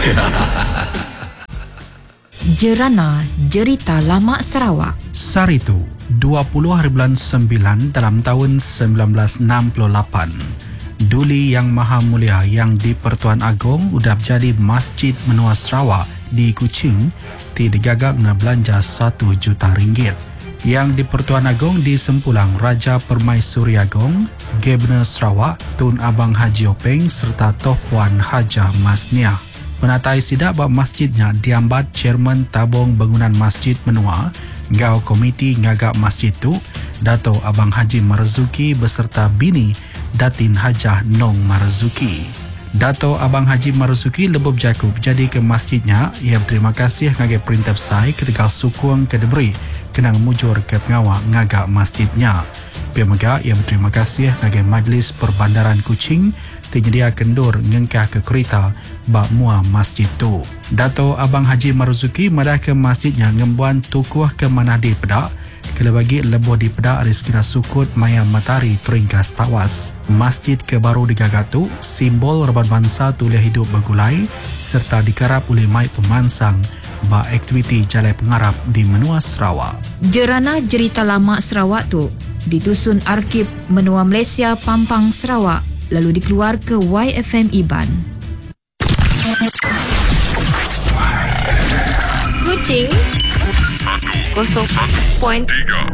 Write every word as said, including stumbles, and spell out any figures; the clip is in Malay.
Jerana Jerita Lama Sarawak. Saritu, dua puluh hari bulan sembilan dalam tahun sembilan belas enam puluh lapan. Duli Yang Maha Mulia yang di Pertuan Agong udah jadi Masjid Menua Sarawak di Kuching ti digagak na belanja satu juta ringgit. Yang di Pertuan Agong di Sempulang Raja Permaisuri Agong, Gubernur Sarawak Tun Abang Haji Openg serta Toh Puan Hajah Masniah. Penatai sidak bab masjidnya diambat Chairman Tabung Bangunan Masjid Menua, Gau Komiti Ngagak Masjid tu, Dato' Abang Haji Marzuki beserta bini Datin Hajah Nong Marzuki. Dato' Abang Haji Marzuki lebih Jakub jadi ke masjidnya, ia berterima kasih ngagai perintah sai ketika sukung ke deberi kenang mujur ke pengawal ngagak masjidnya. Pemega ia berterima kasih ngagai Majlis Perbandaran Kuching terjedia kendur ngengkah ke kereta bak mua masjid tu. Dato' Abang Haji Marzuki madah ke masjidnya ngembuan tukuh ke manadi pedak kelebagi leboh di pedak ada sekira sukut maya matahari teringkas tawas. Masjid ke baru digagak tu simbol reban bangsa tulia hidup bergulai serta dikarap oleh mai pemansang bak aktiviti jalai pengarap di Menua Sarawak. Jerana Jerita Lama Sarawak tu ditusun Arkib Menua Malaysia Pampang Sarawak lalu dikeluar ke Y F M Iban. Kuching kosong tiga.